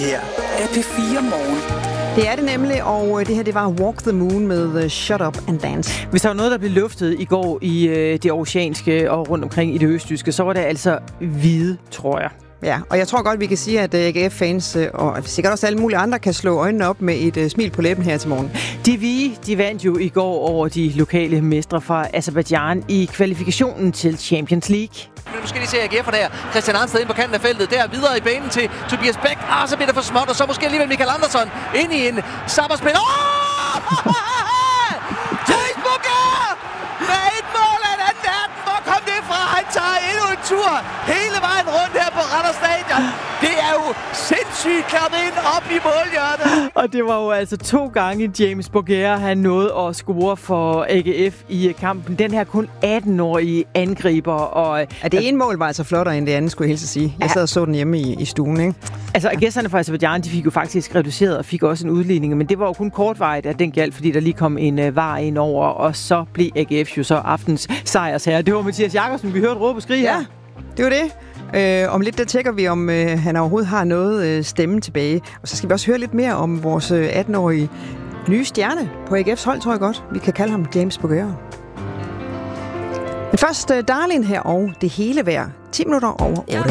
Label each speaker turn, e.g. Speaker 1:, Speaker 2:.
Speaker 1: her er P4 Morgen.
Speaker 2: Det er det nemlig, og det her det var Walk the Moon med Shut Up and Dance.
Speaker 3: Hvis der var noget, der blev luftet i går i det oceanske og rundt omkring i det østjyske, så var det altså hvide, tror jeg.
Speaker 2: Ja, og jeg tror godt, vi kan sige, at AGF-fans og sikkert også alle mulige andre kan slå øjnene op med et smil på læben her til morgen.
Speaker 3: De hvide, de vandt jo i går over de lokale mestre fra Aserbajdsjan i kvalifikationen til Champions League.
Speaker 4: Nu skal de se AGF'er der. Christian Arnsted ind på kanten af feltet. Der videre i banen til Tobias Bæk. Så bliver det for småt, og så måske alligevel Michael Andersson ind i en sammerspil. James Bourgeois! Med et mål af en anden verden. Hvor kom det fra? Han tager endnu en tur hele vejen rundt her på Randers Stadion. Det er jo sindssygt klappet ind op i målhjørnet.
Speaker 3: Og det var jo altså 2 gange James Bourgeois, han nåede at score for AGF i kampen. Den her kun 18-årige angriber. Og
Speaker 2: det ene mål var altså flottere end det andet, skulle jeg helst sige. Jeg sad og så den hjemme i stuen, ikke?
Speaker 3: Altså, gæsterne fra Aserbajdsjan, de fik jo faktisk reduceret og fik også en udligning, men det var jo kun kortvarigt, at den galt, fordi der lige kom en var ind over, og så blev AGF jo så aftens sejrsherre. Det var Mathias Jakobsen, vi hørte råbe og skrige her.
Speaker 2: Ja, det var det. Om lidt, der tjekker vi, om han overhovedet har noget stemme tilbage. Og så skal vi også høre lidt mere om vores 18-årige nye stjerne på AGF's hold, tror jeg godt. Vi kan kalde ham James Bourgeois. Men først Darlene her og det hele vejr. 10 minutter over 8.